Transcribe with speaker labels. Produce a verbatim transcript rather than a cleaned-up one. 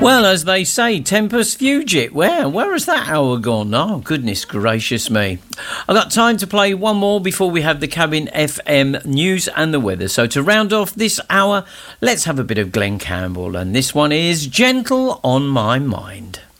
Speaker 1: Well, as they say, tempus fugit. Where? Where has that hour gone? Oh, goodness gracious me. I've got time to play one more before we have the Cabin F M news and the weather. So to round off this hour, let's have a bit of Glenn Campbell. And this one is Gentle on My Mind.